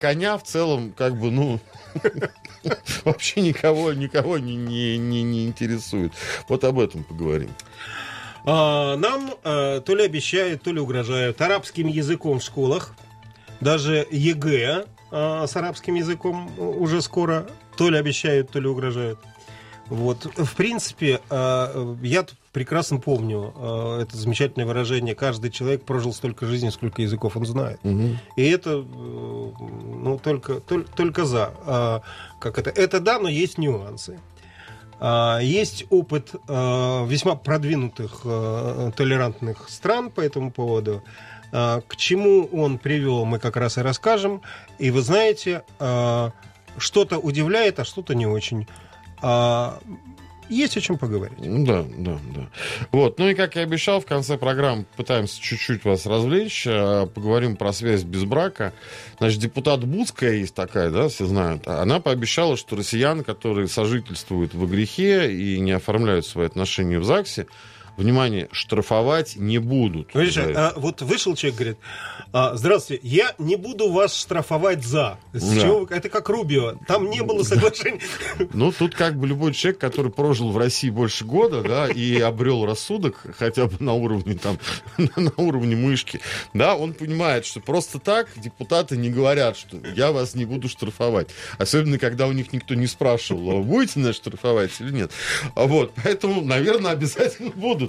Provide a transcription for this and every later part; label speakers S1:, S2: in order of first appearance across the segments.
S1: коня в целом, как бы, ну, вообще никого не интересует. Вот об этом поговорим.
S2: Нам то ли обещают, то ли угрожают арабским языком в школах. Даже ЕГЭ с арабским языком уже скоро то ли обещают, то ли угрожают. Вот. В принципе, я прекрасно помню это замечательное выражение: каждый человек прожил столько жизни, сколько языков он знает. Угу. И это, ну, только за. Как это? Это да, но есть нюансы. Есть опыт весьма продвинутых толерантных стран по этому поводу. К чему он привел, мы как раз и расскажем. И вы знаете, что-то удивляет, а что-то не очень. Есть о чем поговорить.
S1: Да. Вот. Ну и, как я обещал, в конце программы пытаемся чуть-чуть вас развлечь. Поговорим про связь без брака. Значит, депутат Буцкая есть такая, да, все знают. Она пообещала, что россиян, которые сожительствуют во грехе и не оформляют свои отношения в ЗАГСе, внимание, штрафовать не будут.
S2: Вот вышел человек, говорит: здравствуйте, я не буду вас штрафовать за. Чего? Это как Рубио, там не было соглашения.
S1: Ну, тут как бы любой человек, который прожил в России больше года, да, и обрел рассудок, хотя бы на уровне, там, на уровне мышки, да, он понимает, что просто так депутаты не говорят, что я вас не буду штрафовать. Особенно, когда у них никто не спрашивал, будете нас штрафовать или нет. Вот, поэтому, наверное, обязательно будут.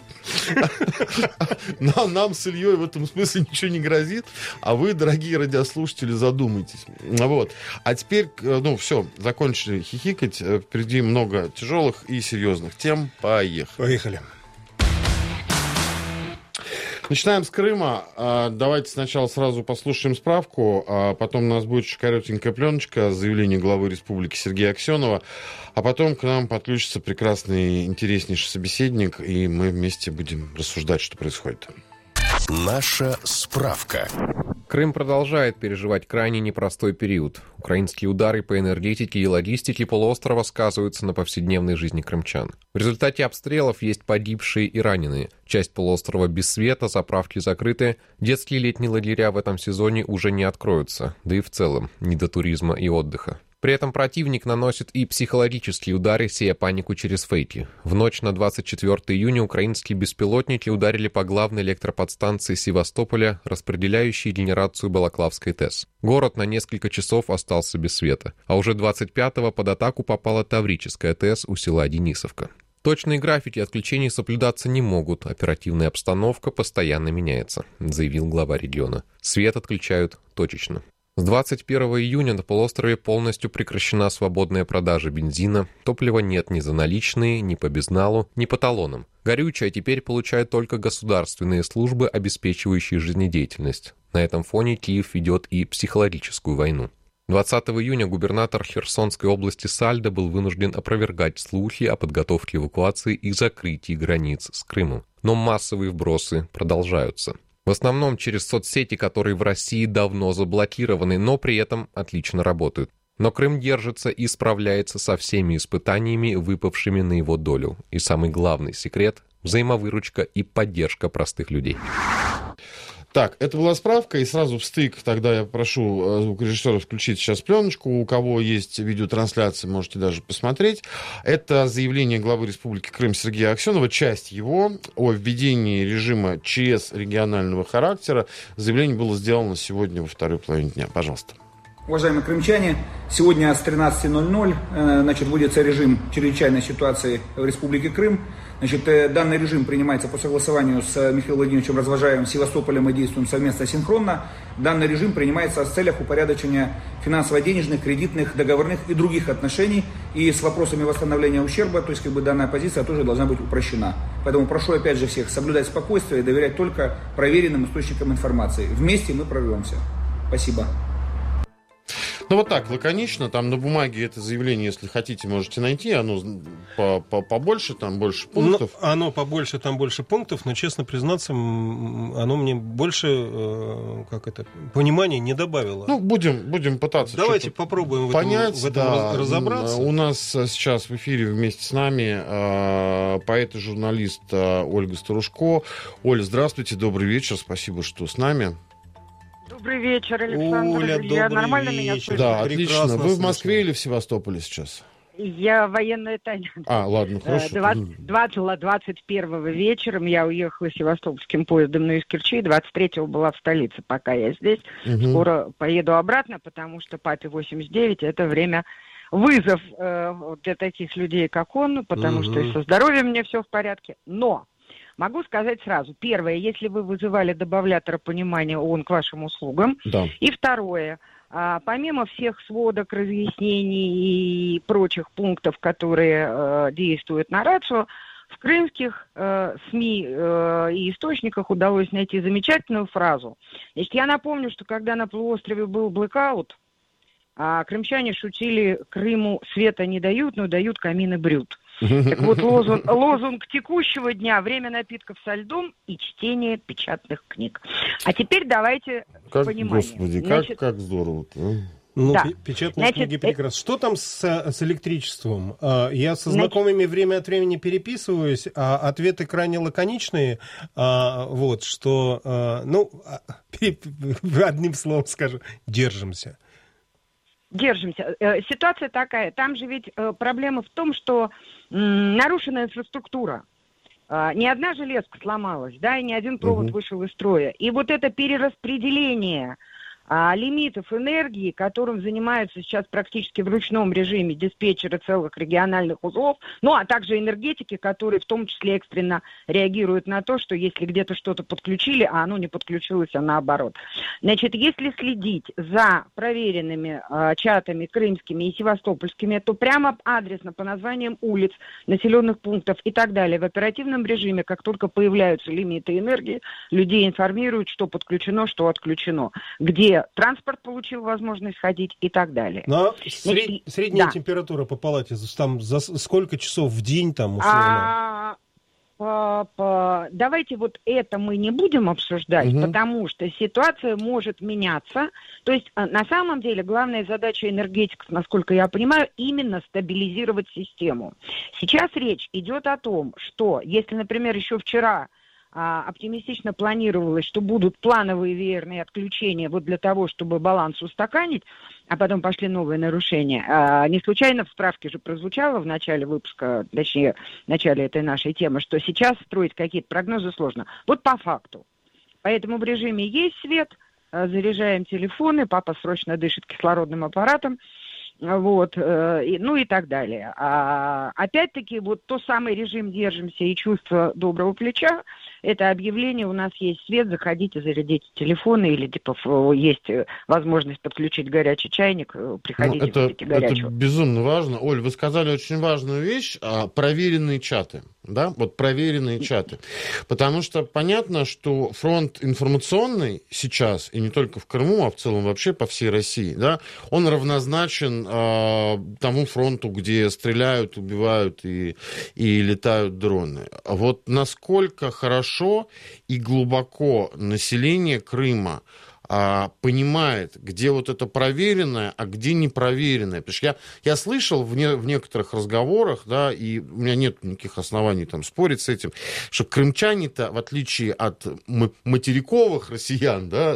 S1: Нам с Ильей в этом смысле ничего не грозит, а вы, дорогие радиослушатели, задумайтесь. Вот. А теперь, ну, все, закончили хихикать. Впереди много тяжелых и серьезных тем. Поехали. Начинаем с Крыма. Давайте сначала сразу послушаем справку, а потом у нас будет еще коротенькая пленочка с заявлением главы республики Сергея Аксенова, а потом к нам подключится прекрасный, интереснейший собеседник, и мы вместе будем рассуждать, что происходит.
S3: Наша справка.
S4: Крым продолжает переживать крайне непростой период. Украинские удары по энергетике и логистике полуострова сказываются на повседневной жизни крымчан. В результате обстрелов есть погибшие и раненые. Часть полуострова без света, заправки закрыты. Детские летние лагеря в этом сезоне уже не откроются. Да и в целом не до туризма и отдыха. При этом противник наносит и психологические удары, сея панику через фейки. В ночь на 24 июня украинские беспилотники ударили по главной электроподстанции Севастополя, распределяющей генерацию Балаклавской ТЭС. Город на несколько часов остался без света. А уже 25-го под атаку попала Таврическая ТЭС у села Денисовка. Точные графики отключений соблюдаться не могут, оперативная обстановка постоянно меняется, заявил глава региона. Свет отключают точечно. С 21 июня на полуострове полностью прекращена свободная продажа бензина, топлива нет ни за наличные, ни по безналу, ни по талонам. Горючее теперь получают только государственные службы, обеспечивающие жизнедеятельность. На этом фоне Киев ведет и психологическую войну. 20 июня губернатор Херсонской области Сальдо был вынужден опровергать слухи о подготовке эвакуации и закрытии границ с Крымом. Но массовые вбросы продолжаются. В основном через соцсети, которые в России давно заблокированы, но при этом отлично работают. Но Крым держится и справляется со всеми испытаниями, выпавшими на его долю. И самый главный секрет – взаимовыручка и поддержка простых людей.
S1: Так, это была справка, и сразу в стык тогда я прошу звукорежиссера включить сейчас пленочку. У кого есть видеотрансляция, можете даже посмотреть. Это заявление главы Республики Крым Сергея Аксенова, часть его, о введении режима ЧС регионального характера. Заявление было сделано сегодня во второй половине дня. Пожалуйста.
S5: Уважаемые крымчане, сегодня с 13:00 вводится режим чрезвычайной ситуации в Республике Крым. Данный режим принимается по согласованию с Михаилом Владимировичем Развожаевым, Севастополем, и действуем совместно синхронно. Данный режим принимается в целях упорядочения финансово-денежных, кредитных, договорных и других отношений. И с вопросами восстановления ущерба, то есть данная позиция тоже должна быть упрощена. Поэтому прошу опять же всех соблюдать спокойствие и доверять только проверенным источникам информации. Вместе мы прорвемся. Спасибо.
S1: Ну, вот так, лаконично, там на бумаге это заявление, если хотите, можете найти, оно побольше, там больше пунктов.
S2: Ну, оно побольше, там больше пунктов, но, честно признаться, оно мне больше, понимания не добавило.
S1: Ну, будем пытаться.
S2: Давайте попробуем
S1: понять,
S2: в этом разобраться.
S1: У нас сейчас в эфире вместе с нами поэт и журналист Ольга Старушко. Оля, здравствуйте, добрый вечер, спасибо, что с нами.
S6: Добрый вечер, Александр.
S2: Оля,
S6: Я
S2: добрый
S6: нормально меня
S2: вечер.
S6: слышите?
S1: Да,
S2: Прекрасно
S1: отлично. Вы в
S2: слышно.
S1: Москве или в Севастополе сейчас?
S6: Я военная тайна.
S1: Ладно, хорошо.
S6: 21-го вечером я уехала севастопольским поездом, но из Керчи, 23-го была в столице, пока я здесь. Скоро поеду обратно, потому что папе 89, это время вызов для таких людей, как он, потому что и со здоровьем мне все в порядке. Но могу сказать сразу. Первое, если вы вызывали добавлятора понимания, он к вашим услугам.
S1: Да.
S6: И второе, помимо всех сводок, разъяснений и прочих пунктов, которые действуют на рацию, в крымских СМИ и источниках удалось найти замечательную фразу. Значит, я напомню, что когда на полуострове был блэкаут, крымчане шутили: Крыму света не дают, но дают камин и брют. Так вот, лозунг текущего дня: время напитков со льдом и чтение печатных книг. А теперь давайте понимание.
S1: Господи,
S6: Значит,
S1: как здорово.
S2: Ну,
S6: Да.
S2: печатные
S6: Значит,
S2: книги прекрасно. Что там с электричеством? Я со знакомыми время от времени переписываюсь, а ответы крайне лаконичные. Вот, что, одним словом скажу, держимся.
S6: Держимся. Ситуация такая. Там же ведь проблема в том, что нарушена инфраструктура. Ни одна железка сломалась, да, и ни один провод вышел из строя. И вот это перераспределение лимитов энергии, которым занимаются сейчас практически в ручном режиме диспетчеры целых региональных узлов, ну, а также энергетики, которые в том числе экстренно реагируют на то, что если где-то что-то подключили, а оно не подключилось, а наоборот. Значит, если следить за проверенными чатами крымскими и севастопольскими, то прямо адресно по названиям улиц, населенных пунктов и так далее в оперативном режиме, как только появляются лимиты энергии, людей информируют, что подключено, что отключено, где транспорт получил возможность ходить и так далее.
S2: Но средняя температура по палате, там за сколько часов в день там условно?
S6: Давайте вот это мы не будем обсуждать, потому что ситуация может меняться. То есть на самом деле главная задача энергетиков, насколько я понимаю, именно стабилизировать систему. Сейчас речь идет о том, что если, например, еще вчера оптимистично планировалось, что будут плановые веерные отключения вот для того, чтобы баланс устаканить, а потом пошли новые нарушения. Не случайно в справке же прозвучало в начале выпуска, точнее, в начале этой нашей темы, что сейчас строить какие-то прогнозы сложно. Вот по факту. Поэтому в режиме есть свет, заряжаем телефоны, папа срочно дышит кислородным аппаратом, вот, ну и так далее. Опять-таки, вот тот самый режим «держимся» и чувство доброго плеча, это объявление: у нас есть свет, заходите, зарядите телефоны, или типа есть возможность подключить горячий чайник, приходите, выпейте горячего.
S1: Это безумно важно. Оль, вы сказали очень важную вещь: проверенные чаты. Да, вот проверенные чаты. Потому что понятно, что фронт информационный сейчас, и не только в Крыму, а в целом вообще по всей России, да, он равнозначен тому фронту, где стреляют, убивают и летают дроны. А вот насколько хорошо и глубоко население Крыма понимает, где вот это проверенное, а где непроверенное. Потому что я слышал в некоторых разговорах, да, и у меня нет никаких оснований там спорить с этим, что крымчане-то, в отличие от материковых россиян, да,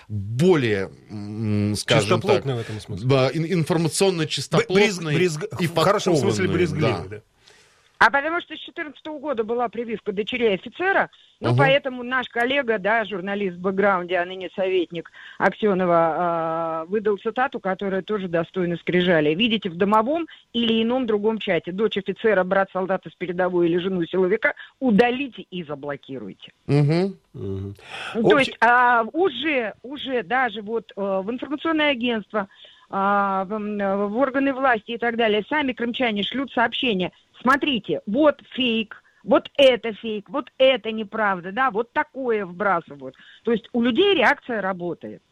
S1: более, скажем так,
S2: чистоплотные в этом смысле.
S1: Информационно чистоплотные и
S2: в хорошем смысле брезгливые, да.
S6: А потому что с 2014 года была прививка дочерей офицера, ну, поэтому наш коллега, да, журналист в бэкграунде, а ныне советник Аксенова, выдал цитату, которая тоже достойна скрижали. Видите в домовом или ином другом чате дочь офицера, брат солдата с передовой или жену силовика, удалите и заблокируйте. То есть уже даже вот в информационное агентство, в органы власти и так далее, сами крымчане шлют сообщения: смотрите, вот фейк, вот это неправда, да, вот такое вбрасывают. То есть у людей реакция работает.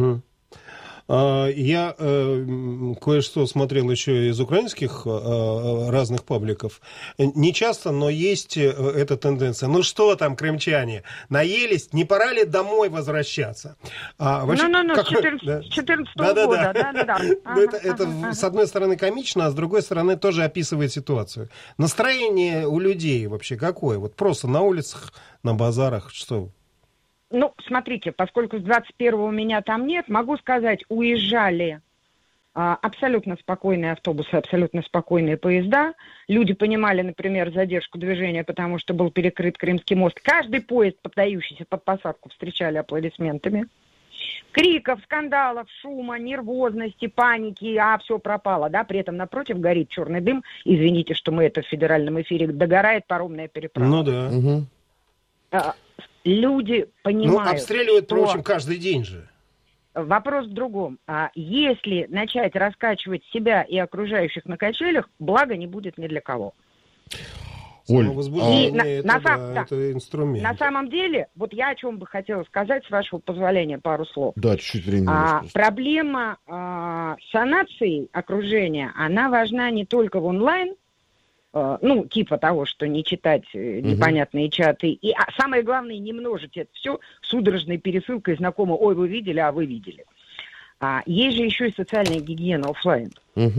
S2: Я кое-что смотрел еще из украинских разных пабликов. Не часто, но есть эта тенденция. Ну что там, крымчане, наелись? Не пора ли домой возвращаться?
S6: С 14 года, да.
S2: Это, с одной стороны, комично, а с другой стороны, тоже описывает ситуацию. Настроение у людей вообще какое? Вот просто на улицах, на базарах, что?
S6: Ну, смотрите, поскольку с 21-го меня там нет, могу сказать, уезжали абсолютно спокойные автобусы, абсолютно спокойные поезда. Люди понимали, например, задержку движения, потому что был перекрыт Крымский мост. Каждый поезд, поддающийся под посадку, встречали аплодисментами. Криков, скандалов, шума, нервозности, паники, все пропало, да, при этом напротив горит черный дым. Извините, что мы это в федеральном эфире, догорает паромная переправа.
S2: Ну да.
S1: Угу.
S6: Люди понимают,
S2: обстреливают,
S6: что...
S2: впрочем, каждый день же.
S6: Вопрос в другом. Если начать раскачивать себя и окружающих на качелях, блага не будет ни для кого.
S1: Оль,
S2: Самовозбуждение это инструмент.
S6: На самом деле, вот я о чем бы хотела сказать, с вашего позволения, пару слов.
S1: Да, чуть-чуть времени.
S6: Проблема санации окружения, она важна не только в онлайн, типа того, что не читать непонятные чаты. И самое главное, не множить это все судорожной пересылкой знакомых. Ой, вы видели, а вы видели. Есть же еще и социальная гигиена офлайн.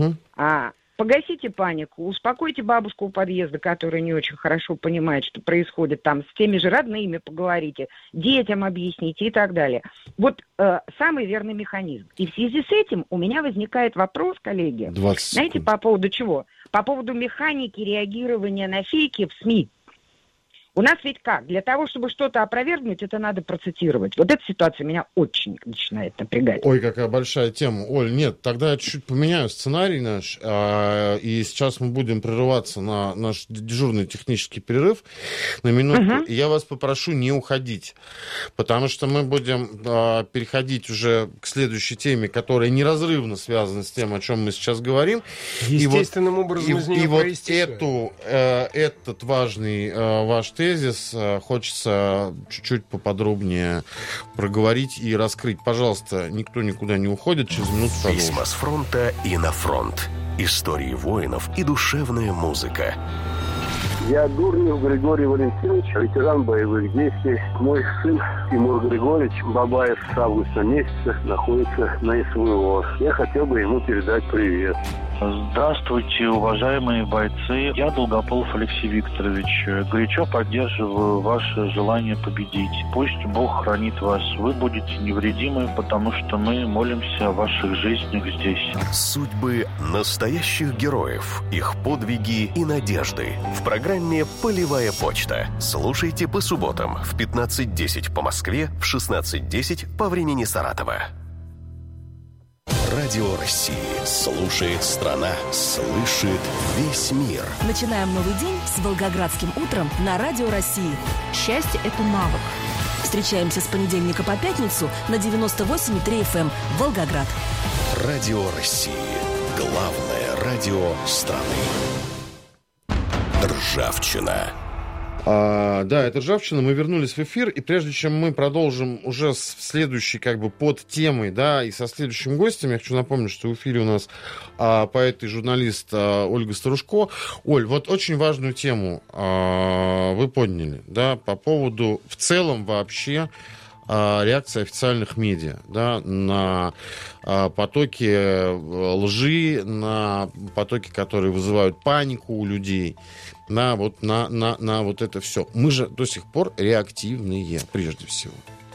S6: Погасите панику, успокойте бабушку у подъезда, которая не очень хорошо понимает, что происходит там, с теми же родными поговорите, детям объясните и так далее. Вот самый верный механизм. И в связи с этим у меня возникает вопрос, коллеги, знаете, по поводу чего? По поводу механики реагирования на фейки в СМИ. У нас ведь как? Для того, чтобы что-то опровергнуть, это надо процитировать. Вот эта ситуация меня очень начинает напрягать.
S1: Ой, какая большая тема. Оль, нет, тогда я чуть-чуть поменяю сценарий наш. И сейчас мы будем прерываться на наш дежурный технический перерыв на минутку. И я вас попрошу не уходить. Потому что мы будем переходить уже к следующей теме, которая неразрывно связана с тем, о чем мы сейчас говорим.
S2: Естественным образом из нее
S1: и вот этот важный ваш тезис хочется чуть-чуть поподробнее проговорить и раскрыть. Пожалуйста, никто никуда не уходит, через минуту продолжим.
S3: Письма с фронта и на фронт. Истории воинов и душевная музыка.
S7: Я Дурнев Григорий Валентинович, ветеран боевых действий. Мой сын Тимур Григорьевич Бабаев с августа месяца находится на СВО. Я хотел бы ему передать привет.
S8: Здравствуйте, уважаемые бойцы. Я Долгополов Алексей Викторович. Горячо поддерживаю ваше желание победить. Пусть Бог хранит вас. Вы будете невредимы, потому что мы молимся о ваших жизнях здесь.
S3: Судьбы настоящих героев, их подвиги и надежды. В программе «Полевая почта». Слушайте по субботам в 15:10 по Москве, в 16:10 по времени Саратова. Радио России. Слушает страна. Слышит весь мир.
S9: Начинаем новый день с Волгоградским утром на Радио России. Счастье – это навык. Встречаемся с понедельника по пятницу на 98,3 FM Волгоград.
S3: Радио России. Главное радио страны. Ржавчина.
S1: Да, это «Ржавчина». Мы вернулись в эфир, и прежде чем мы продолжим уже с следующей под темой, да, и со следующим гостем, я хочу напомнить, что в эфире у нас поэт и журналист Ольга Старушко. Оль, вот очень важную тему вы подняли, да, по поводу в целом вообще реакции официальных медиа, да, на потоки лжи, на потоки, которые вызывают панику у людей, на вот это все. Мы же до сих пор реактивные, прежде всего.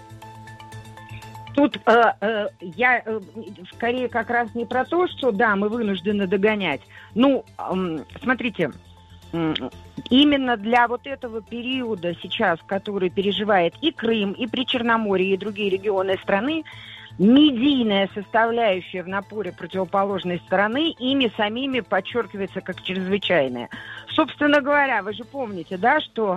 S6: Тут я скорее как раз не про то, что да, мы вынуждены догонять. Смотрите, именно для вот этого периода сейчас, который переживает и Крым, и Причерноморье, и другие регионы страны, медийная составляющая в напоре противоположной стороны ими самими подчеркивается как чрезвычайная. Собственно говоря, вы же помните, да, что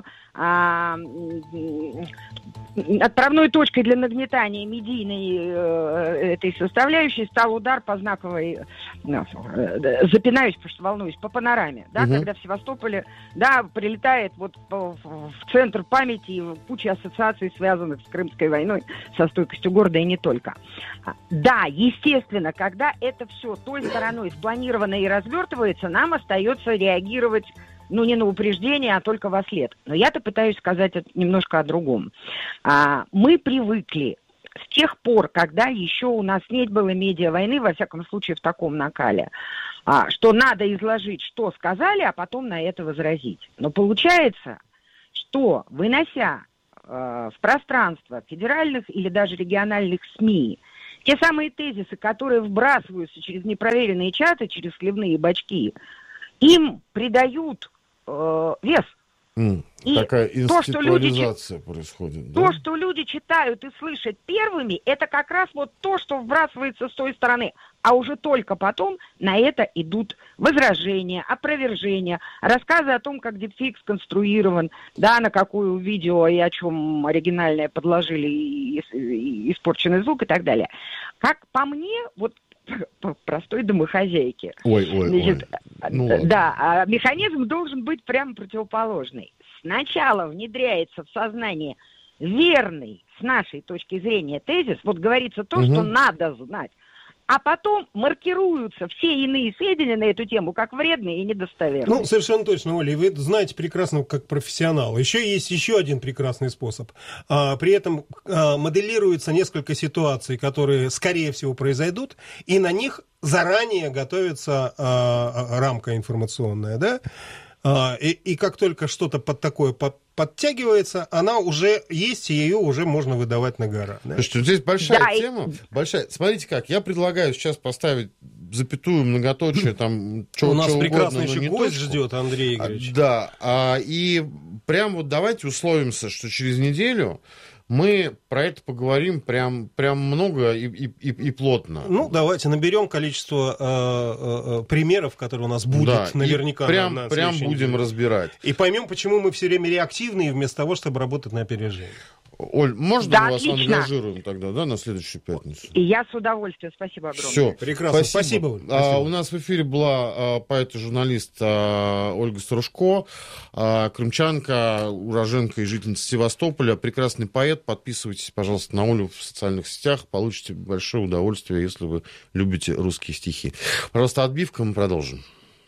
S6: отправной точкой для нагнетания медийной этой составляющей стал удар по знаковой, запинаюсь, потому что волнуюсь, по панораме, да, когда в Севастополе, да, прилетает вот в центр памяти куча ассоциаций, связанных с Крымской войной, со стойкостью города и не только. Да, естественно, когда это все той стороной спланировано и развертывается, нам остается реагировать не на упреждение, а только во след. Но я-то пытаюсь сказать немножко о другом. Мы привыкли с тех пор, когда еще у нас не было медиа-войны, во всяком случае в таком накале, что надо изложить, что сказали, а потом на это возразить. Но получается, что, вынося в пространство федеральных или даже региональных СМИ те самые тезисы, которые вбрасываются через непроверенные чаты, через хлебные бачки, им придают вес.
S1: И такая институализация происходит.
S6: То, что люди читают и слышат первыми, это как раз вот то, что вбрасывается с той стороны. А уже только потом на это идут возражения, опровержения, рассказы о том, как дипфейк сконструирован, да, на какую видео и о чем оригинальное подложили, и испорченный звук и так далее. Как по мне, вот простой домохозяйки. Значит, да, механизм должен быть прямо противоположный. Сначала внедряется в сознание верный, с нашей точки зрения, тезис, вот говорится то, что надо знать, а потом маркируются все иные сведения на эту тему как вредные и недостоверные.
S2: Ну, совершенно точно, Оля, и вы знаете прекрасно, как профессионал. Еще есть один прекрасный способ. При этом моделируется несколько ситуаций, которые, скорее всего, произойдут, и на них заранее готовится рамка информационная, да? И как только что-то под такое подтягивается, она уже есть, и ее уже можно выдавать на гора. Да?
S1: Слушайте, здесь большая тема. Большая. Смотрите как, я предлагаю сейчас поставить запятую, многоточие, там,
S2: у нас прекрасный еще гость ждет, Андрей Игоревич.
S1: Да, и прям вот давайте условимся, что через неделю мы про это поговорим прям много и плотно.
S2: Ну, давайте наберем количество примеров, которые у нас будет наверняка.
S1: Прям будем разбирать.
S2: И поймем, почему мы все время реактивны, вместо того, чтобы работать на опережение.
S1: Оль, можно мы вас ангажируем тогда, да, на следующую пятницу?
S6: И я с удовольствием. Спасибо огромное.
S1: Все,
S2: прекрасно. Спасибо.
S1: У нас в эфире была поэт и журналист Ольга Стружко, крымчанка, уроженка и жительница Севастополя, прекрасный поэт. Подписывайтесь, пожалуйста, на Олю в социальных сетях, получите большое удовольствие, если вы любите русские стихи. Пожалуйста, отбивка, мы продолжим.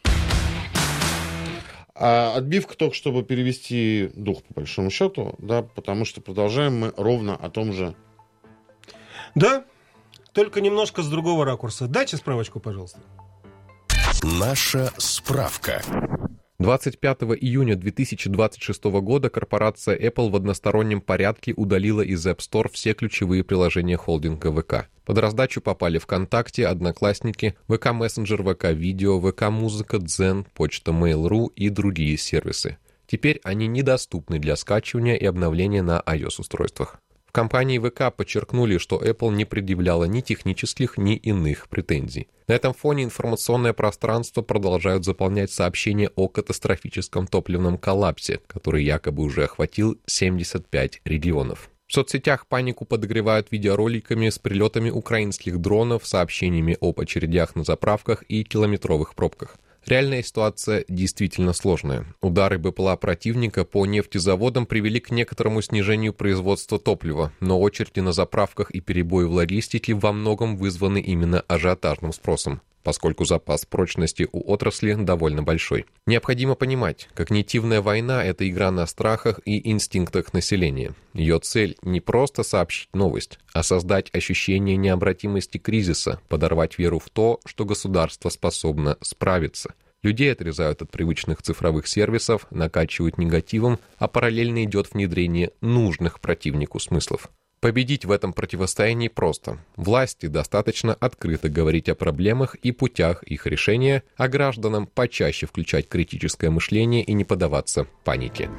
S1: Отбивка только, чтобы перевести дух, по большому счету, да, потому что продолжаем мы ровно о том же.
S2: Да, только немножко с другого ракурса. Дайте справочку, пожалуйста.
S3: Наша справка.
S4: 25 июня 2026 года корпорация Apple в одностороннем порядке удалила из App Store все ключевые приложения холдинга ВК. Под раздачу попали ВКонтакте, Одноклассники, ВК Мессенджер, ВК Видео, ВК Музыка, Дзен, почта Mail.ru и другие сервисы. Теперь они недоступны для скачивания и обновления на iOS-устройствах. В компании ВК подчеркнули, что Apple не предъявляла ни технических, ни иных претензий. На этом фоне информационное пространство продолжают заполнять сообщения о катастрофическом топливном коллапсе, который якобы уже охватил 75 регионов. В соцсетях панику подогревают видеороликами с прилетами украинских дронов, сообщениями об очередях на заправках и километровых пробках. Реальная ситуация действительно сложная. Удары БПЛА противника по нефтезаводам привели к некоторому снижению производства топлива, но очереди на заправках и перебои в логистике во многом вызваны именно ажиотажным спросом, поскольку запас прочности у отрасли довольно большой. Необходимо понимать, когнитивная война – это игра на страхах и инстинктах населения. Ее цель не просто сообщить новость, а создать ощущение необратимости кризиса, подорвать веру в то, что государство способно справиться. Людей отрезают от привычных цифровых сервисов, накачивают негативом, а параллельно идет внедрение нужных противнику смыслов. Победить в этом противостоянии просто. Власти достаточно открыто говорить о проблемах и путях их решения, а гражданам почаще включать критическое мышление и не поддаваться панике.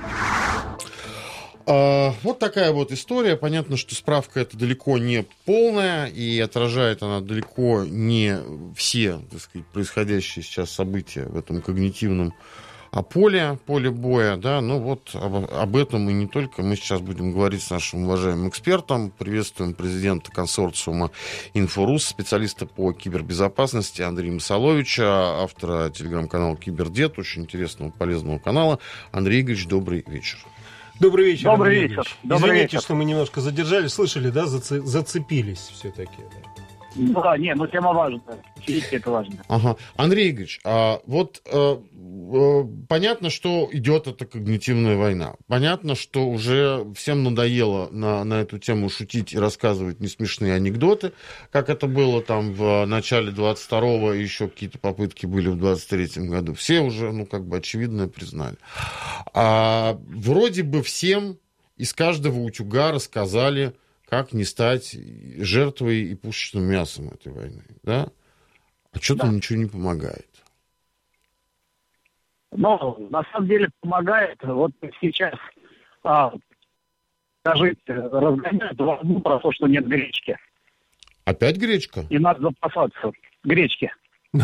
S1: Вот такая вот история. Понятно, что справка эта далеко не полная, и отражает она далеко не все, так сказать, происходящие сейчас события в этом когнитивном поле боя, да, ну вот об этом и не только мы сейчас будем говорить с нашим уважаемым экспертом. Приветствуем президента консорциума «Инфорус», специалиста по кибербезопасности Андрея Масаловича, автора телеграм-канала «Кибердед», очень интересного, полезного канала. Андрей Игоревич, добрый вечер.
S2: Добрый вечер.
S7: Добрый вечер.
S2: Извините, что мы немножко задержались. Слышали, да, зацепились все-таки.
S7: Да, тема важная. Это важно.
S1: Ага. Андрей Игоревич, понятно, что идет эта когнитивная война. Понятно, что уже всем надоело на эту тему шутить и рассказывать несмешные анекдоты, как это было там в начале 22-го, и еще какие-то попытки были в 23-м году. Все уже, очевидно, признали. Вроде бы всем из каждого утюга рассказали, как не стать жертвой и пушечным мясом этой войны, да? А что-то ничего не помогает.
S10: Ну, на самом деле помогает. Вот сейчас, скажите, разгоняют волну про то, что нет гречки.
S1: Опять гречка?
S10: И надо запасаться гречки.
S1: Я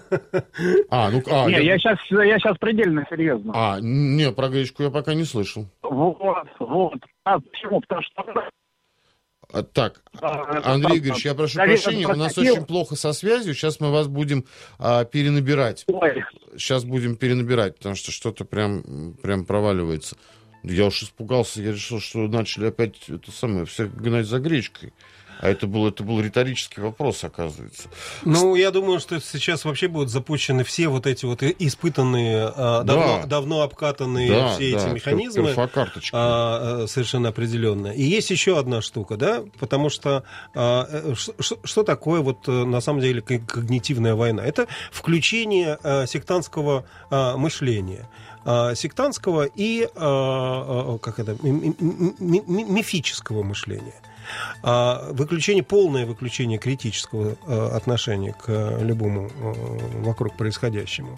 S10: сейчас предельно серьезно.
S1: Не, про гречку я пока не слышал.
S10: Вот. Почему? Потому что...
S1: Так, Андрей Игоревич, я прошу прощения, у нас очень плохо со связью, сейчас мы вас будем перенабирать. Сейчас будем перенабирать, потому что что-то прям проваливается. Я уж испугался, я решил, что начали опять всех гнать за гречкой. А это был риторический вопрос, оказывается.
S2: Ну, я думаю, что сейчас вообще будут запущены все вот эти вот испытанные, давно обкатанные все эти механизмы. Совершенно определенно. И есть еще одна штука, да, потому что что такое вот на самом деле когнитивная война? Это включение сектантского мышления. Сектантского и мифического мышления. Полное выключение критического отношения к любому вокруг происходящему.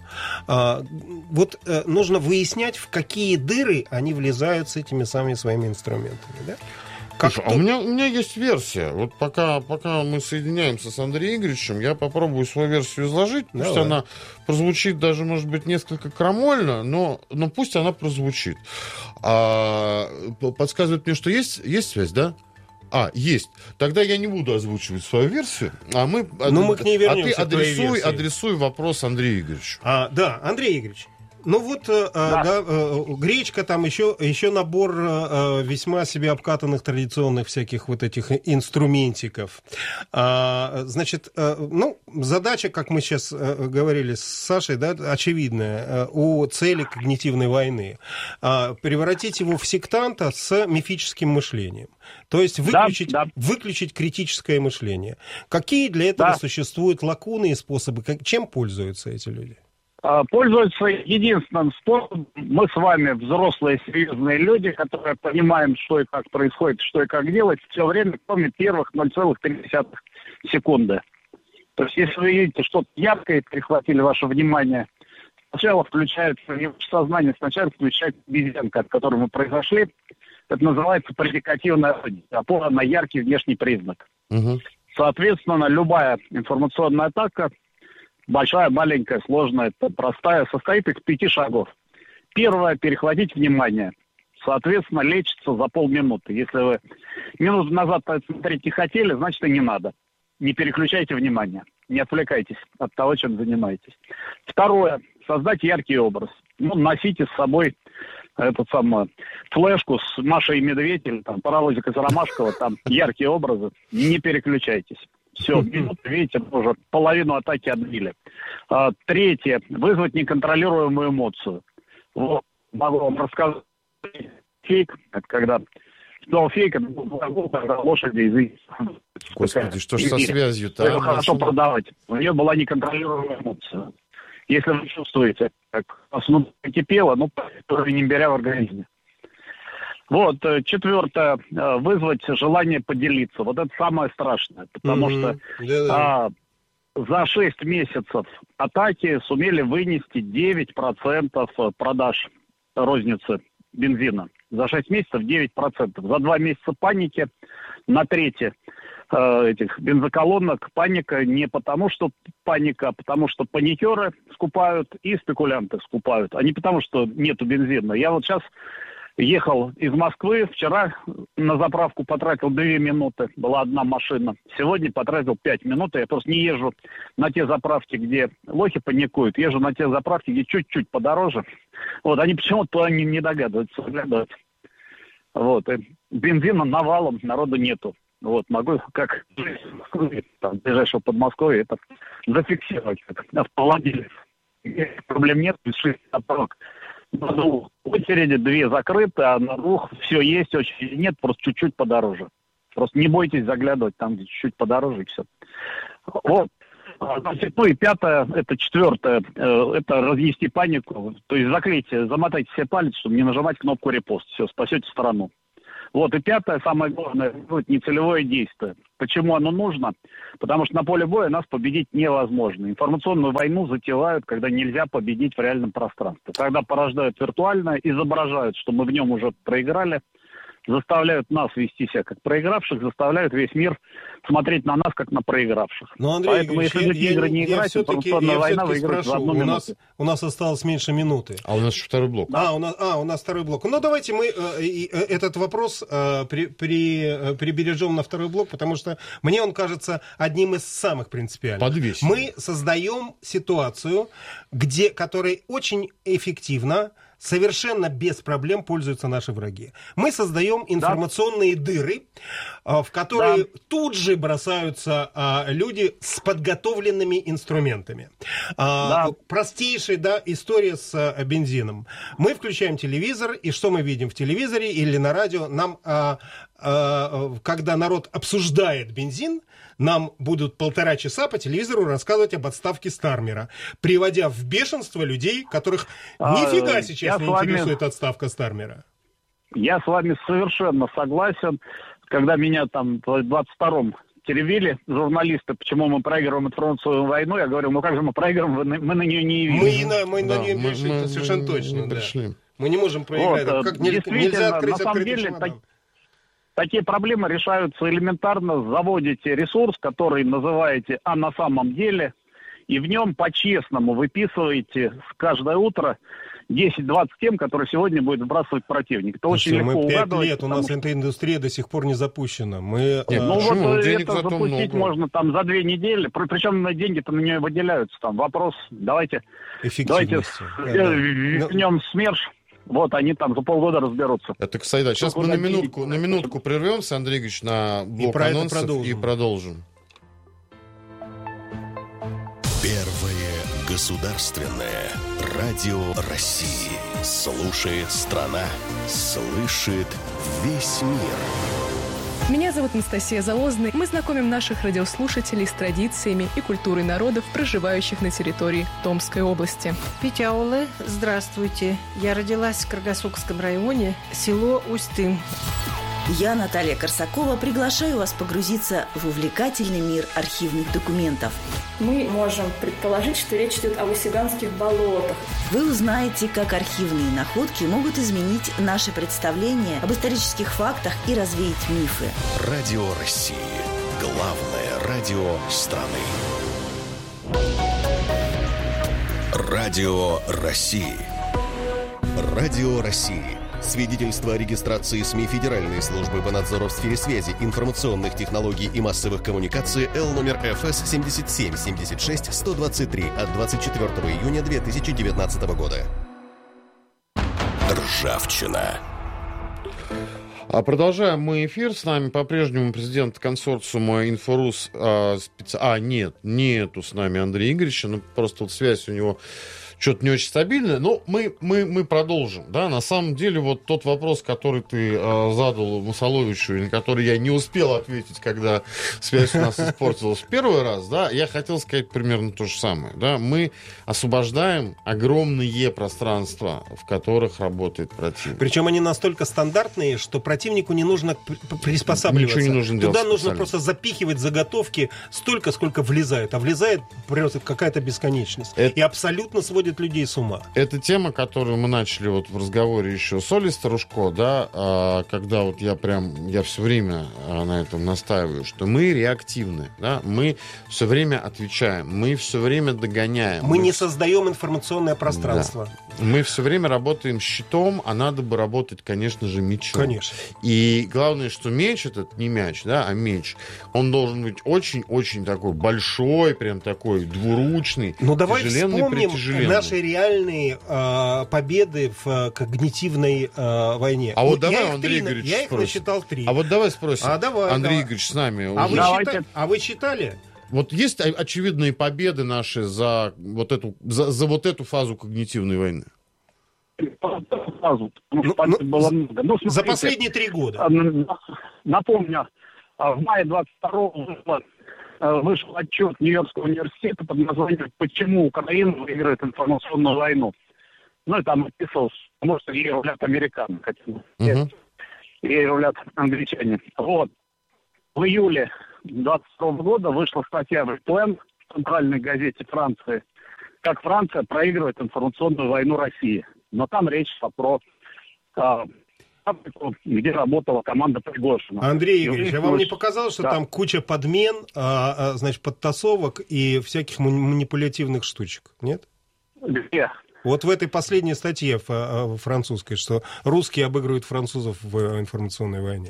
S2: Вот нужно выяснять, в какие дыры они влезают с этими самыми своими инструментами. Да?
S1: У меня есть версия. Вот пока мы соединяемся с Андреем Игоревичем, я попробую свою версию изложить. Пусть она прозвучит даже, может быть, несколько крамольно, но пусть она прозвучит. Подсказывает мне, что есть связь, да? Есть. Тогда я не буду озвучивать свою версию, мы к ней вернемся. А ты адресуй вопрос Андрею Игоревичу.
S2: Андрей Игоревич. Ну вот, гречка, там еще набор весьма себе обкатанных традиционных всяких вот этих инструментиков. Значит, задача, как мы сейчас говорили с Сашей, да, очевидная, у цели когнитивной войны. Превратить его в сектанта с мифическим мышлением. То есть выключить критическое мышление. Какие для этого существуют лакуны и способы? Чем пользуются эти люди?
S10: Пользуются единственным способом. Мы с вами взрослые, серьезные люди, которые понимаем, что и как происходит, что и как делать, все время, кроме первых 0,3 секунды. То есть, если вы видите что-то яркое, перехватили ваше внимание, сначала включается сознание, сначала включается обезьянка, от которой мы произошли. Это называется предикативная опора на яркий внешний признак. Угу. Соответственно, любая информационная атака, большая, маленькая, сложная, простая, состоит из 5 шагов. Первое – перехватить внимание. Соответственно, лечится за полминуты. Если вы минуту назад смотреть не хотели, значит, и не надо. Не переключайте внимание. Не отвлекайтесь от того, чем занимаетесь. Второе – создать яркий образ. Носите с собой флешку с Машей и Медведь или паровозик из Ромашкова, там яркие образы. Не переключайтесь. Все, видите, уже половину атаки отбили. Третье. Вызвать неконтролируемую эмоцию. Вот, могу вам рассказать. Фейк, это когда... фейк, это когда лошади из...
S1: Господи, что ж со связью-то?
S10: Это хорошо продавать. У нее была неконтролируемая эмоция. Если вы чувствуете, как основа кипела, уровень имбиря в организме. Вот, четвертое, вызвать желание поделиться. Вот это самое страшное, потому что за 6 месяцев атаки сумели вынести 9% продаж розницы бензина. За 6 месяцев 9%. За 2 месяца паники на трети этих бензоколонок паника не потому, что паника, а потому что паникеры скупают и спекулянты скупают, а не потому, что нету бензина. Я вот сейчас ехал из Москвы, вчера на заправку потратил 2 минуты, была одна машина. Сегодня потратил 5 минут, я просто не езжу на те заправки, где лохи паникуют, езжу на те заправки, где чуть-чуть подороже. Вот, они почему-то не догадываются, заглядывать. Вот, и бензина навалом, народу нету. Вот, могу, как там, ближайшего Подмосковья, это зафиксировать, как автовладелец. Проблем нет, 6 заправок. На 2 очереди, 2 закрыты, а на 2 все есть, очереди нет, просто чуть-чуть подороже. Просто не бойтесь заглядывать там, где чуть-чуть подороже, и все. Вот. Значит, и 5-е, это 4-е, это разнести панику. То есть замотайте себе палец, чтобы не нажимать кнопку репост. Все, спасете страну. Вот, и пятое, самое главное, будет нецелевое действие. Почему оно нужно? Потому что на поле боя нас победить невозможно. Информационную войну затевают, когда нельзя победить в реальном пространстве. Тогда порождают виртуальное, изображают, что мы в нем уже проиграли, заставляют нас вести себя как проигравших, заставляют весь мир смотреть на нас как на проигравших.
S2: Но, Андрей
S10: Поэтому,
S2: Игоревич,
S10: если в эти игры не играть, информационная война выиграет за одну минуту.
S2: У нас осталось меньше минуты.
S1: А у нас еще второй блок.
S2: У нас второй блок. Ну, давайте мы этот вопрос прибережем на второй блок, потому что мне он кажется одним из самых принципиальных.
S1: Подвесим.
S2: Мы создаем ситуацию, которая очень эффективно, совершенно без проблем пользуются наши враги. Мы создаем информационные дыры, в которые тут же бросаются люди с подготовленными инструментами. Простейшая история с бензином. Мы включаем телевизор, и что мы видим в телевизоре или на радио? Нам, когда народ обсуждает бензин, нам будут 1,5 часа по телевизору рассказывать об отставке Стармера, приводя в бешенство людей, которых нифига сейчас не интересует отставка Стармера.
S10: Я с вами совершенно согласен. Когда меня там в 22-м теребили журналисты, почему мы проигрываем информационную войну, я говорю, как же мы проигрываем, мы на нее не явились.
S2: Мы на нее пришли, это совершенно точно. Мы не можем проиграть.
S10: Вот, нельзя открыть чемодан. Такие проблемы решаются элементарно. Заводите ресурс, который называете «а на самом деле», и в нем по-честному выписываете каждое утро 10-20 тем, которые сегодня будет сбрасывать противник. Это очень легко угадывать.
S2: 5 лет у нас эта индустрия до сих пор не запущена.
S10: Это запустить можно там за 2 недели. Причем деньги-то на нее выделяются. Там вопрос, давайте вернем СМЕРШ. Вот, они там за полгода разберутся.
S1: Это, кстати, да. Сейчас мы на минутку прервемся, Андрей Игоревич, на блок анонсов и продолжим.
S3: Первое государственное радио России. Слушает страна, слышит весь мир.
S11: Меня зовут Анастасия Залозная. Мы знакомим наших радиослушателей с традициями и культурой народов, проживающих на территории Томской области.
S12: Питяулы, здравствуйте. Я родилась в Каргасокском районе, село Усть-Тым.
S9: Я, Наталья Корсакова, приглашаю вас погрузиться в увлекательный мир архивных документов.
S11: Мы можем предположить, что речь идет о Васюганских болотах.
S9: Вы узнаете, как архивные находки могут изменить наше представление об исторических фактах и развеять мифы.
S3: Радио России. Главное радио страны. Радио России. Радио России. Свидетельство о регистрации СМИ Федеральной службы по надзору в сфере связи, информационных технологий и массовых коммуникаций Л номер ФС 77-76-123 от 24 июня 2019 года. Ржавчина.
S1: Продолжаем мы эфир. С нами по-прежнему президент консорциума «Инфорус». Нету с нами Андрея Игоревича. Просто вот связь у него что-то не очень стабильное. Но мы продолжим. Да? На самом деле, вот тот вопрос, который ты задал Мусоловичу, на который я не успел ответить, когда связь у нас испортилась в первый раз, да, я хотел сказать примерно то же самое. Да? Мы освобождаем огромные пространства, в которых работает противник.
S2: Причем они настолько стандартные, что противнику не нужно приспосабливаться.
S1: Ничего не нужно делать.
S2: Туда нужно просто запихивать заготовки столько, сколько влезает. А влезает просто какая-то бесконечность. И абсолютно сводит людей с ума.
S1: Это тема, которую мы начали вот в разговоре еще с Олей Старушко, да, когда вот я все время на этом настаиваю, что мы реактивны, да, мы все время отвечаем, мы все время догоняем.
S2: Мы не создаем информационное пространство.
S1: Да. Мы все время работаем щитом, а надо бы работать, конечно же, мечом.
S2: Конечно.
S1: И главное, что меч этот не мяч, да, а меч, он должен быть очень-очень такой большой, прям такой двуручный,
S2: давай
S1: тяжеленный,
S2: вспомним
S1: притяжеленный.
S2: Наши реальные победы в когнитивной войне.
S1: А вот давай, Андрей Игоревич,
S2: я их насчитал 3.
S1: А вот давай спросим. Андрей Игоревич с нами.
S2: Вы читали?
S1: Вот есть очевидные победы наши за вот эту фазу когнитивной войны?
S2: За последние 3 года.
S10: Напомню, в мае 22-го вышел отчет Нью-Йоркского университета под названием «Почему Украина выиграет информационную войну». И там описывалось, может, ее рулят американцы. переявляться англичане. Вот. В июле 22 года вышла статья в «Реплен» в центральной газете Франции, как Франция проигрывает информационную войну России. Но там речь шла про фабрику, где работала команда Пригожина.
S2: Андрей Игоревич, а вам не показалось, что там куча подмен, значит, подтасовок и всяких манипулятивных штучек, нет?
S10: Где?
S2: Вот в этой последней статье французской, что русские обыгрывают французов в информационной войне.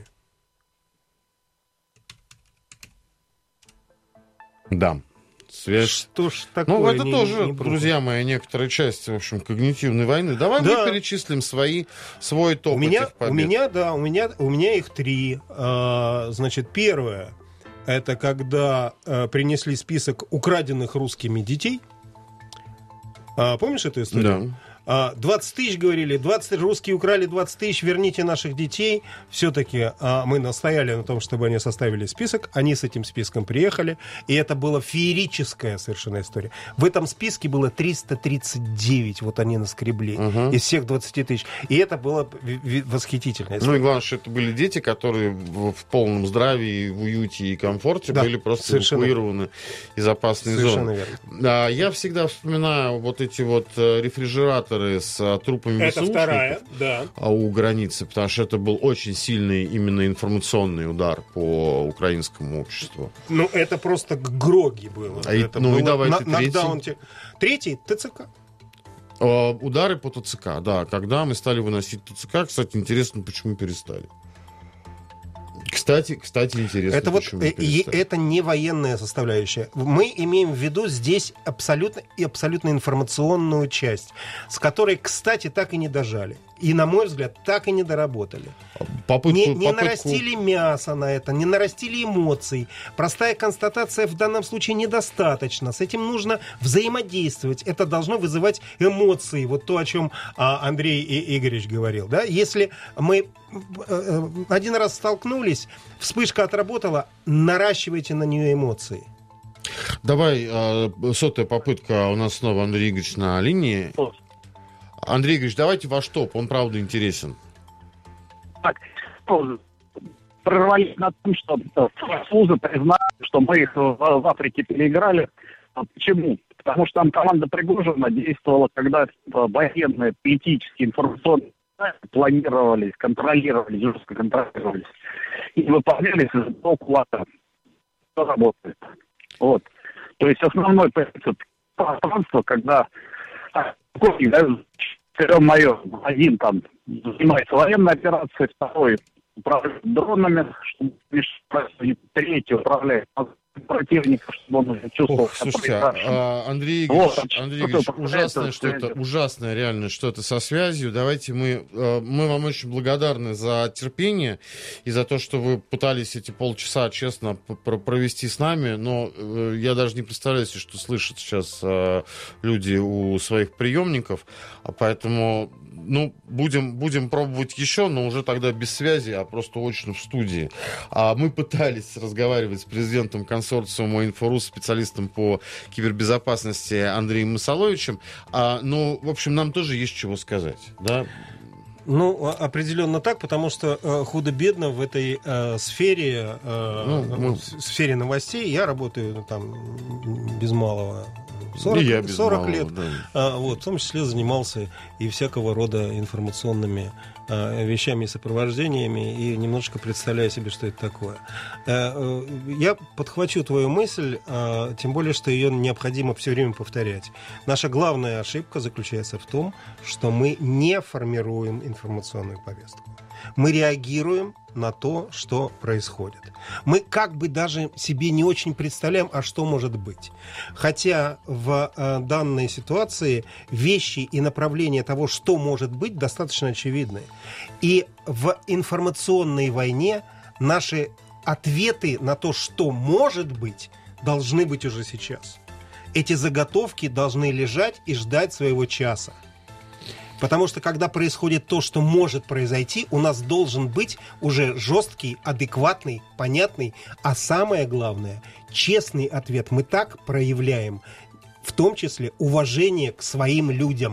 S1: Да. Связь.
S2: Что ж такое?
S1: Ну, это тоже, друзья мои, некоторая часть, в общем, когнитивной войны. Давай мы перечислим свой топ этих побед.
S2: У меня их 3. Значит, первое, это когда принесли список украденных русскими детей. Помнишь эту историю? Да. 20 тысяч, говорили, 20 русские украли 20 тысяч, верните наших детей. Все-таки мы настояли на том, чтобы они составили список. Они с этим списком приехали. И это была феерическая совершенно история. В этом списке было 339, вот они наскребли, из всех 20 тысяч. И это было восхитительно.
S1: Ну и главное, что это были дети, которые в полном здравии, в уюте и комфорте были просто эвакуированы из опасной зоны. Верно. Я всегда вспоминаю вот эти вот рефрижераторы с трупами ВСУшников у границы, потому что это был очень сильный именно информационный удар по украинскому обществу.
S2: Ну, это просто гроги было.
S1: И давайте
S2: третий ТЦК.
S1: Удары по ТЦК, да. Когда мы стали выносить ТЦК, кстати, интересно, почему перестали. Кстати, интересно,
S2: это
S1: почему
S2: это не военная составляющая. Мы имеем в виду здесь абсолютно информационную часть, с которой, кстати, так и не дожали. И, на мой взгляд, так и не доработали. Не нарастили мясо на это, не нарастили эмоций. Простая констатация в данном случае недостаточно. С этим нужно взаимодействовать. Это должно вызывать эмоции. Вот то, о чем Андрей Игоревич говорил. Да? Если мы один раз столкнулись, вспышка отработала, наращивайте на нее эмоции.
S1: Давай, сотая попытка. У нас снова Андрей Игоревич на линии. Андрей Игоревич, давайте ваш топ, он правда интересен.
S10: Так, прорвались на том, что французы признали, что мы их в Африке переиграли. Почему? Потому что там команда Пригожина действовала, когда военные, политические, информационные планировались, контролировались, жестко контролировались. И выполнялись из одного кулака. Что работает? Вот. То есть основной принцип пространства, когда майор один там занимается военной операцией, второй управляет дронами, чтобы третий управляет противника, чтобы он уже чувствовал.
S1: Слушайте, Андрей Игоревич, ужасное реально, что это со связью. Давайте мы вам очень благодарны за терпение и за то, что вы пытались эти полчаса честно провести с нами, но я даже не представляю себе, что слышат сейчас люди у своих приемников, поэтому будем пробовать еще, но уже тогда без связи, а просто очно в студии. Мы пытались разговаривать с президентом консорциума «Инфорус», специалистом по кибербезопасности Андреем Масаловичем. В общем, нам тоже есть чего сказать, да?
S2: Ну, определенно так, потому что худо-бедно в этой сфере, в сфере новостей, я работаю там без малого 40 лет, да. В том числе занимался и всякого рода информационными вещами и сопровождениями, и немножечко представляю себе, что это такое. Я подхвачу твою мысль, тем более, что ее необходимо все время повторять. Наша главная ошибка заключается в том, что мы не формируем информационную повестку. Мы реагируем на то, что происходит. Мы как бы даже себе не очень представляем, а что может быть. Хотя в данной ситуации вещи и направления того, что может быть, достаточно очевидны. И в информационной войне наши ответы на то, что может быть, должны быть уже сейчас. Эти заготовки должны лежать и ждать своего часа. Потому что, когда происходит то, что может произойти, у нас должен быть уже жесткий, адекватный, понятный, а самое главное, честный ответ. Мы так проявляем, в том числе, уважение к своим людям.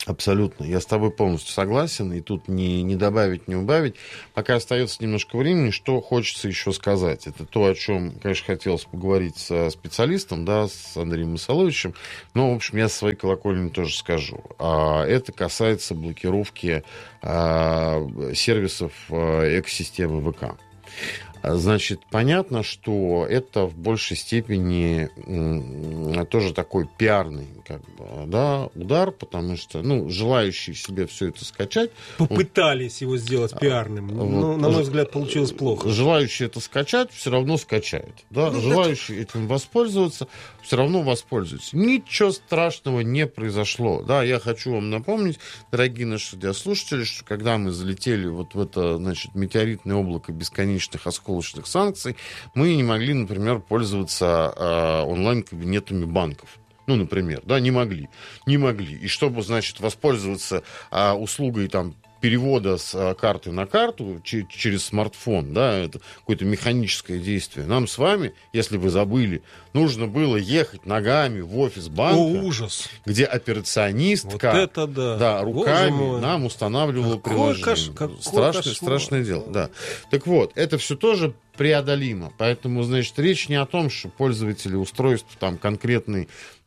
S1: Абсолютно. Я с тобой полностью согласен. И тут не добавить, не убавить. Пока остается немножко времени, что хочется еще сказать. Это то, о чем, конечно, хотелось поговорить со специалистом, да, с Андреем Масаловичем. Но, в общем, я со своей колокольни тоже скажу. Это касается блокировки сервисов экосистемы ВК. Значит, понятно, что это в большей степени тоже такой пиарный удар, потому что желающие себе все это скачать...
S2: Попытались его сделать пиарным, но, на мой взгляд, получилось плохо.
S1: Желающие это скачать все равно скачают. Да? Желающие этим воспользоваться все равно воспользуются. Ничего страшного не произошло. Да, я хочу вам напомнить, дорогие наши радиослушатели, что когда мы залетели вот в это, метеоритное облако бесконечных осколочных санкций, мы не могли, например, пользоваться онлайн-кабинетами банков. Например, да, не могли. И чтобы, воспользоваться услугой перевода с карты на карту через смартфон, да, это какое-то механическое действие. Нам с вами, если вы забыли, нужно было ехать ногами в офис банка,
S2: ужас,
S1: где операционистка руками нам устанавливала приложение. Страшное дело. Да. Так вот, это все тоже преодолимо. Поэтому, речь не о том, что пользователи устройств конкретной,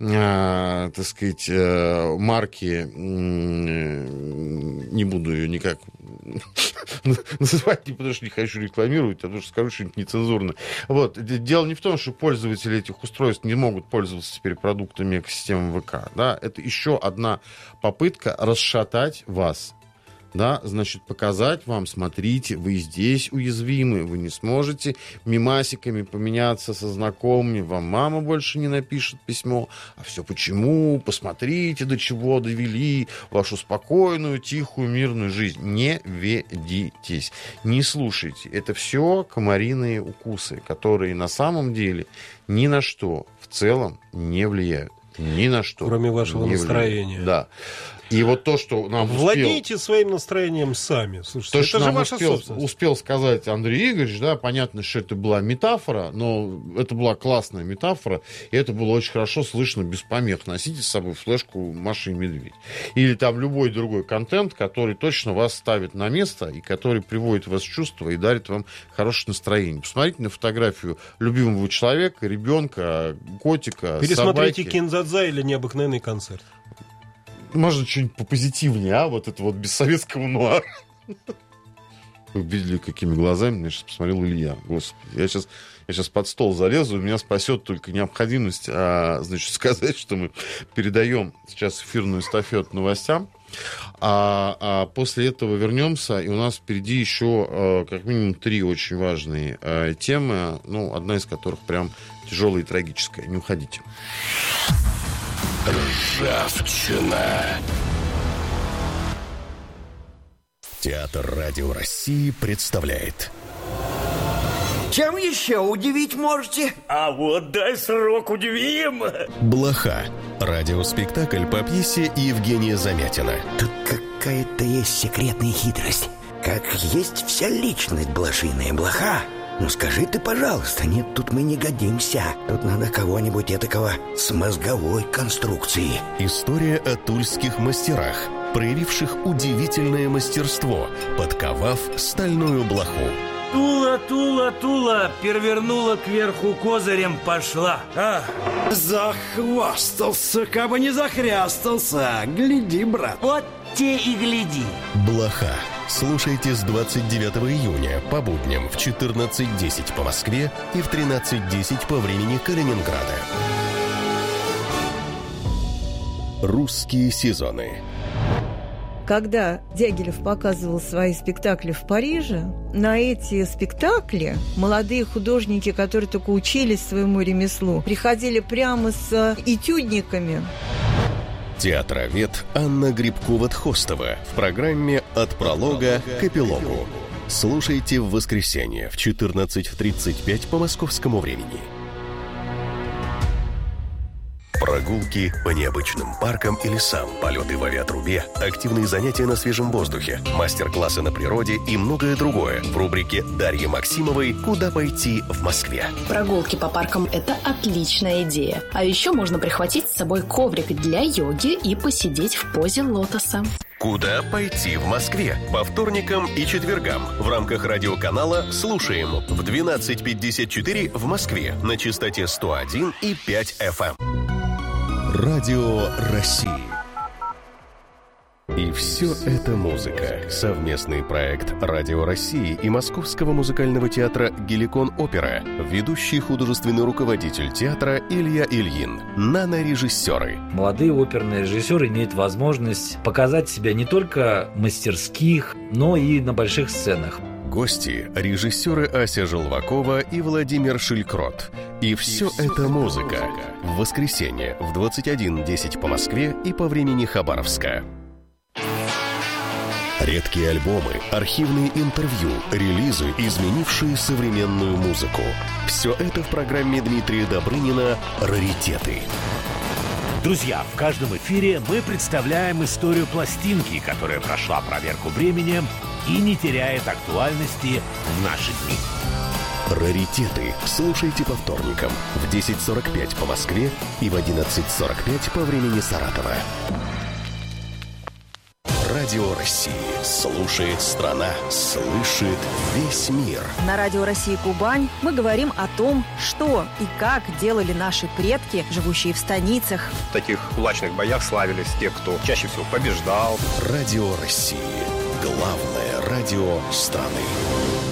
S1: марки, не буду ее никак называть, не потому что не хочу рекламировать, а потому что скажу что-нибудь нецензурное. Вот. Дело не в том, что пользователи этих устройств не могут пользоваться теперь продуктами экосистемы ВК. Да? Это еще одна попытка расшатать вас. Да, показать вам, смотрите, вы здесь уязвимы, вы не сможете мимасиками поменяться со знакомыми, вам мама больше не напишет письмо. А все почему? Посмотрите, до чего довели вашу спокойную, тихую, мирную жизнь. Не ведитесь, не слушайте. Это все комариные укусы, которые на самом деле ни на что в целом не влияют. Ни на что.
S2: Кроме вашего настроения.
S1: Да. И вот то, что нам
S2: Владейте своим настроением сами. Слушайте,
S1: это же ваша собственность. Успел сказать Андрей Игоревич, да, понятно, что это была метафора, но это была классная метафора, и это было очень хорошо слышно без помех. Носите с собой флешку Маши и Медведь. Или любой другой контент, который точно вас ставит на место, и который приводит вас в чувство и дарит вам хорошее настроение. Посмотрите на фотографию любимого человека, ребенка, котика,
S2: Пересмотрите
S1: собаки.
S2: Кинзадза или необыкновенный концерт.
S1: Можно что-нибудь попозитивнее, вот это вот без советского нуара. Вы видели, какими глазами меня сейчас посмотрел Илья. Господи, я сейчас под стол залезу, меня спасет только необходимость, сказать, что мы передаем сейчас эфирную эстафету новостям, а после этого вернемся, и у нас впереди еще как минимум 3 очень важные темы, одна из которых прям тяжелая и трагическая. Не уходите.
S3: Ржавчина. Театр Радио России представляет.
S13: Чем еще удивить можете?
S14: А вот дай срок удивим.
S3: Блоха. Радиоспектакль по пьесе Евгения Замятина.
S13: Тут какая-то есть секретная хитрость. Как есть вся личность блошиная блоха. Скажи ты, пожалуйста, нет, тут мы не годимся. Тут надо кого-нибудь этакого с мозговой конструкцией.
S3: История о тульских мастерах, проявивших удивительное мастерство, подковав стальную блоху.
S14: Тула, перевернула кверху козырем пошла.
S15: Захвастался, кабы не захрястался. Гляди, брат.
S14: Вот те и гляди.
S3: Блоха. Слушайте с 29 июня по будням в 14:10 по Москве и в 13:10 по времени Калининграда. Русские сезоны.
S16: Когда Дягилев показывал свои спектакли в Париже, на эти спектакли молодые художники, которые только учились своему ремеслу, приходили прямо с этюдниками.
S3: Театровед Анна Грибкова-Тхостова в программе «От пролога к эпилогу». Слушайте в воскресенье в 14:35 по московскому времени. Прогулки по необычным паркам и лесам, полеты в авиатрубе, активные занятия на свежем воздухе, мастер-классы на природе и многое другое в рубрике Дарьи Максимовой «Куда пойти в Москве».
S17: Прогулки по паркам – это отличная идея. А еще можно прихватить с собой коврик для йоги и посидеть в позе лотоса.
S3: «Куда пойти в Москве» по вторникам и четвергам в рамках радиоканала «Слушаем» в 12:54 в Москве на частоте 101,5 FM. Радио России. И все это музыка. Совместный проект Радио России и Московского музыкального театра «Геликон Опера». Ведущий художественный руководитель театра Илья Ильин. Нанорежиссеры.
S18: Молодые оперные режиссеры имеют возможность показать себя не только в мастерских, но и на больших сценах.
S3: Гости – режиссеры Ася Желвакова и Владимир Шилькрот. И все это музыка. В воскресенье в 21:10 по Москве и по времени Хабаровска. Редкие альбомы, архивные интервью, релизы, изменившие современную музыку. Все это в программе Дмитрия Добрынина «Раритеты».
S19: Друзья, в каждом эфире мы представляем историю пластинки, которая прошла проверку временем и не теряет актуальности в наши дни.
S3: «Раритеты» слушайте по вторникам в 10:45 по Москве и в 11:45 по времени Саратова. Радио России. Слушает страна, слышит весь мир.
S20: На Радио России Кубань мы говорим о том, что и как делали наши предки, живущие в станицах.
S21: В таких кулачных боях славились те, кто чаще всего побеждал.
S3: Радио России. Главное радио страны.